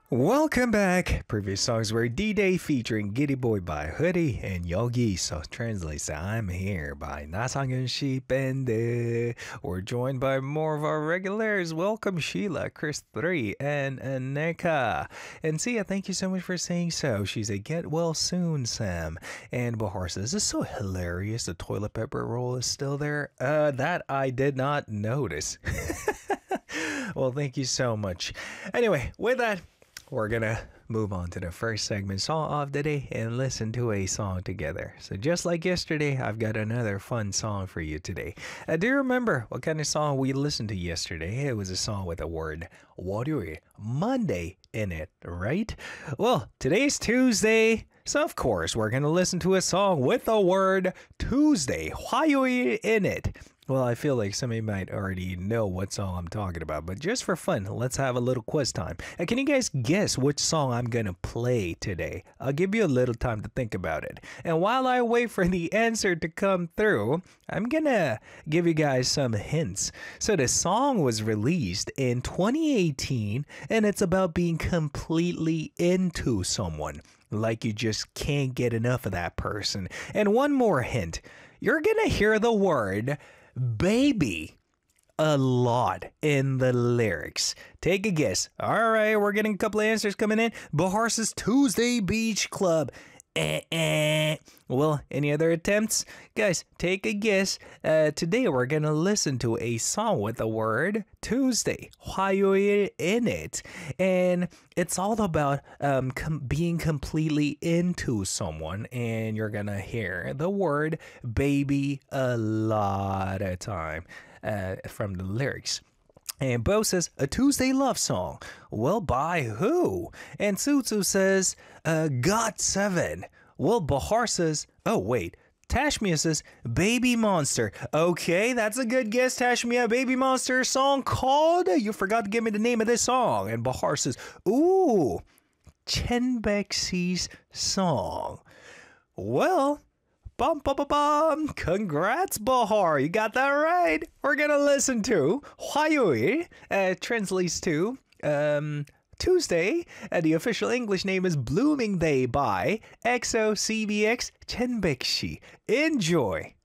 Welcome back. Previous songs were D-Day featuring Giddy Boy by Hoodie and Yogi. So translates I'm Here by 나상현 씨 Band. We're joined by more of our regulars. Welcome Sheila, Chris 3, and Aneka. And Sia, thank you so much for saying so. She's a get well soon, Sam. And Bahar says, this is so hilarious. The toilet paper roll is still there. That I did not notice. Well, thank you so much. Anyway, with that, we're gonna move on to the first segment, Song of the Day, and listen to a song together. So just like yesterday, I've got another fun song for you today. Do you remember what kind of song we listened to yesterday? It was a song with the word 월요일, Monday in it, right? Well, today's Tuesday, so of course we're gonna listen to a song with the word Tuesday, 화요일 in it. Well, I feel like somebody might already know what song I'm talking about, but just for fun, let's have a little quiz time. And can you guys guess which song I'm gonna play today? I'll give you a little time to think about it. And while I wait for the answer to come through, I'm gonna give you guys some hints. So the song was released in 2018, and it's about being completely into someone. Like you just can't get enough of that person. And one more hint, you're gonna hear the word baby a lot in the lyrics. Take a guess. All right, we're getting a couple of answers coming in. Bahar says Tuesday Beach Club. Well, any other attempts? Guys, take a guess. Today we're going to listen to a song with the word Tuesday, 화요일 in it. And it's all about being completely into someone. And you're going to hear the word baby a lot of time from the lyrics. And Bo says, a Tuesday love song. Well, by who? And Tsutsu says, GOT7. Well, Bahar says, oh, wait. Tashmia says, Baby Monster. Okay, that's a good guess, Tashmia. Baby Monster song called? You forgot to give me the name of this song. And Bahar says, ooh, Chen Bexi's song. Well, bum, bum, bum, bum. Congrats, Bahar. You got that right. We're going to listen to 화요일, translates to Tuesday. The official English name is Blooming Day by EXO CBX Chen Bexi. Enjoy.